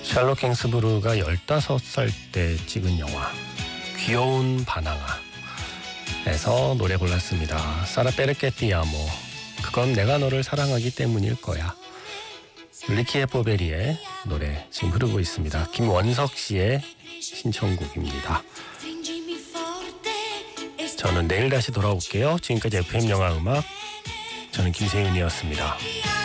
샬롯 갱스부르가 15살 때 찍은 영화 귀여운 바나나에서 노래 골랐습니다. 사라 베르케티아모, 그건 내가 너를 사랑하기 때문일 거야. 리키에 포베리의 노래 지금 흐르고 있습니다. 김원석 씨의 신청곡입니다. 저는 내일 다시 돌아올게요. 지금까지 FM 영화 음악, 저는 김세윤이었습니다.